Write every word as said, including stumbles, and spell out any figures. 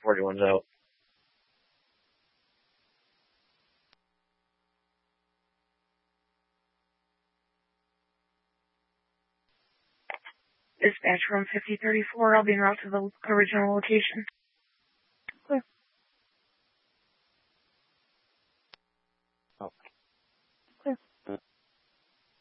forty-one's out. Dispatch room fifty thirty-four, I'll be en route to the original location.